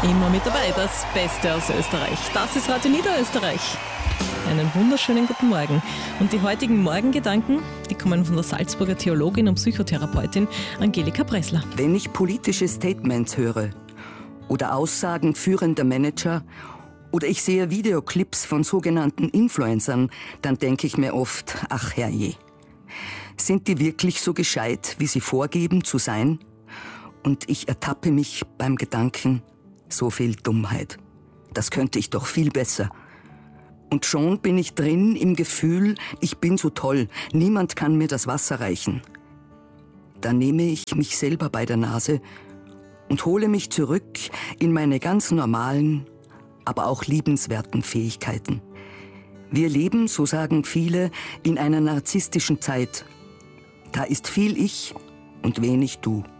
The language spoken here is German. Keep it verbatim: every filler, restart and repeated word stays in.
Immer mit dabei, das Beste aus Österreich. Das ist Radio Niederösterreich. Einen wunderschönen guten Morgen. Und die heutigen Morgengedanken, die kommen von der Salzburger Theologin und Psychotherapeutin Angelika Pressler. Wenn ich politische Statements höre oder Aussagen führender Manager oder ich sehe Videoclips von sogenannten Influencern, dann denke ich mir oft, ach herrje, sind die wirklich so gescheit, wie sie vorgeben zu sein? Und ich ertappe mich beim Gedanken, so viel Dummheit. Das könnte ich doch viel besser. Und schon bin ich drin im Gefühl, ich bin so toll, niemand kann mir das Wasser reichen. Dann nehme ich mich selber bei der Nase und hole mich zurück in meine ganz normalen, aber auch liebenswerten Fähigkeiten. Wir leben, so sagen viele, in einer narzisstischen Zeit. Da ist viel Ich und wenig Du.